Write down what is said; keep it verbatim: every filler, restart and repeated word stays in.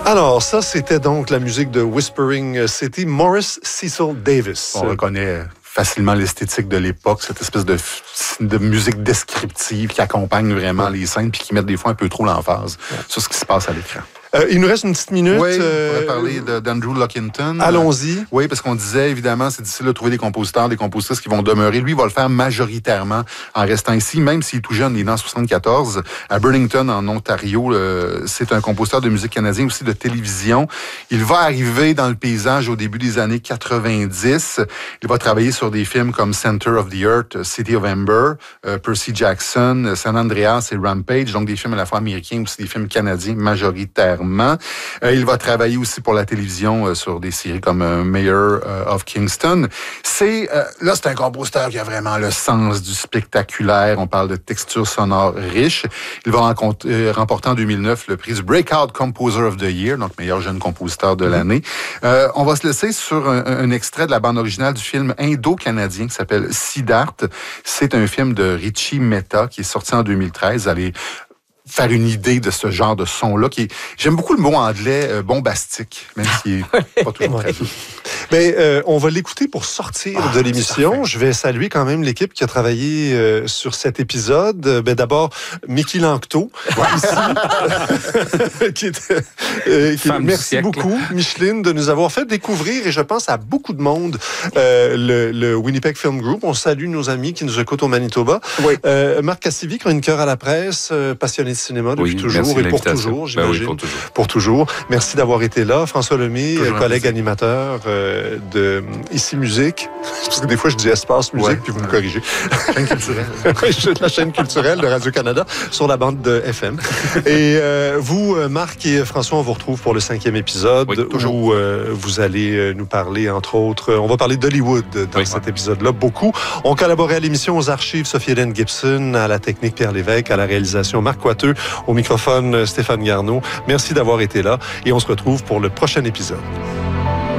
Alors, ça, c'était donc la musique de Whispering City, Morris Cecil Davis. On reconnaît facilement l'esthétique de l'époque, cette espèce de, de musique descriptive qui accompagne vraiment ouais. les scènes puis qui met des fois un peu trop l'emphase ouais. sur ce qui se passe à l'écran. Euh, il nous reste une petite minute. Oui, euh... on pourrait parler de, d'Andrew Lockington. Allons-y. Euh, oui, parce qu'on disait, évidemment, c'est difficile de trouver des compositeurs, des compositrices qui vont demeurer. Lui, il va le faire majoritairement en restant ici, même s'il est tout jeune, il est né en soixante-quatorze, à Burlington, en Ontario. Euh, c'est un compositeur de musique canadien, aussi de télévision. Il va arriver dans le paysage au début des années quatre-vingt-dix. Il va travailler sur des films comme Center of the Earth, City of Ember, euh, Percy Jackson, San Andreas et Rampage, donc des films à la fois américains, aussi des films canadiens majoritaires. Euh, il va travailler aussi pour la télévision euh, sur des séries comme euh, Mayor euh, of Kingston. C'est euh, là, c'est un compositeur qui a vraiment le sens du spectaculaire. On parle de texture sonore riche. Il va euh, remporter en deux mille neuf le prix du Breakout Composer of the Year, donc meilleur jeune compositeur de l'année. Euh, on va se laisser sur un, un extrait de la bande originale du film indo-canadien qui s'appelle Siddharth. C'est un film de Richie Mehta qui est sorti en deux mille treize. Allez faire une idée de ce genre de son-là. Qui est, j'aime beaucoup le mot anglais euh, bombastique, même s'il n'est pas toujours très doux. Mais euh, on va l'écouter pour sortir ah, de l'émission. Je vais saluer quand même l'équipe qui a travaillé euh, sur cet épisode. Euh, ben d'abord, Mickey Lanctot, ouais. ici, qui est, euh, qui, merci beaucoup, Micheline, de nous avoir fait découvrir, et je pense à beaucoup de monde, euh, le, le Winnipeg Film Group. On salue nos amis qui nous écoutent au Manitoba. Oui. Euh, Marc Cassivi, chroniqueur à la presse, euh, passionné de cinéma depuis oui, toujours et pour toujours, j'imagine. Ben oui, pour toujours. Pour toujours. Merci d'avoir été là. François Lemay, toujours collègue animateur euh, de Ici Musique. Parce que des fois, je dis Espace Musique, ouais. puis vous me corrigez. Chaîne culturelle. La chaîne culturelle de Radio-Canada sur la bande de F M. Et euh, vous, Marc et François, on vous retrouve pour le cinquième épisode oui, où euh, vous allez nous parler, entre autres, on va parler d'Hollywood dans oui, cet ouais. épisode-là, beaucoup. On collaborait à l'émission, aux archives, Sophie-Hélène Gibson, à la technique Pierre Lévesque, à la réalisation Marc Coiteux, au microphone Stéphane Garneau. Merci d'avoir été là et on se retrouve pour le prochain épisode.